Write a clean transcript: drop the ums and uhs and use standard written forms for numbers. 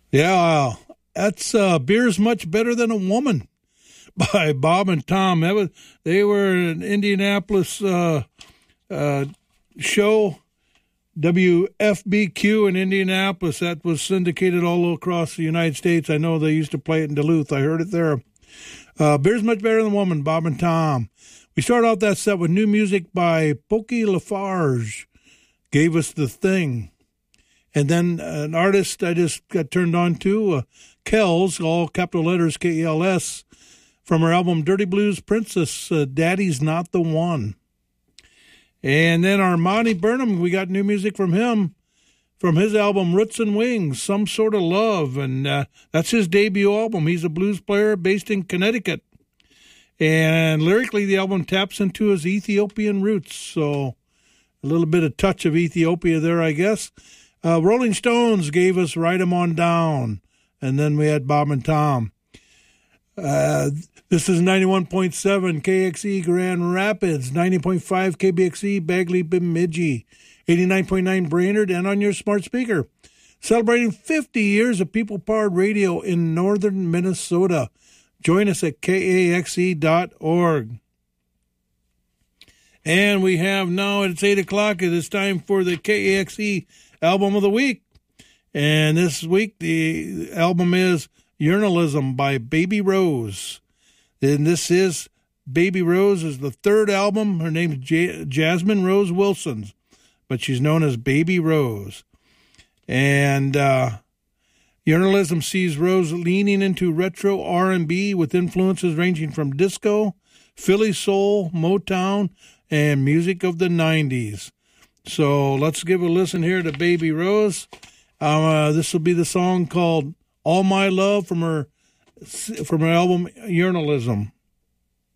Yeah, that's Beer's Much Better Than a Woman by Bob and Tom. They were an Indianapolis show, WFBQ in Indianapolis, that was syndicated all across the United States. I know they used to play it in Duluth. I heard it there. Beer's Much Better Than a Woman, Bob and Tom. We start out that set with new music by Pokey Lafarge, Gave Us the Thing. And then an artist I just got turned on to, Kells, all capital letters, Kels, from her album Dirty Blues Princess, Daddy's Not the One. And then Armani Burnham, we got new music from him, from his album Roots and Wings, Some Sort of Love. And that's his debut album. He's a blues player based in Connecticut. And lyrically, the album taps into his Ethiopian roots. So a little bit of touch of Ethiopia there, I guess. Rolling Stones gave us Write 'Em On Down. And then we had Bob and Tom. This is 91.7 KXE Grand Rapids, 90.5 KBXE Bagley Bemidji, 89.9 Brainerd, and on your smart speaker. Celebrating 50 years of people-powered radio in northern Minnesota. Join us at KAXE.org. And we have now, it's 8 o'clock, it is time for the KAXE Album of the Week. And this week, the album is Journalism by Baby Rose. And this is, Baby Rose is the third album. Her name's Jasmine Rose Wilson, but she's known as Baby Rose. And Journalism sees Rose leaning into retro R&B with influences ranging from disco, Philly soul, Motown, and music of the 90s. So let's give a listen here to Baby Rose. This will be the song called All My Love from her album Journalism.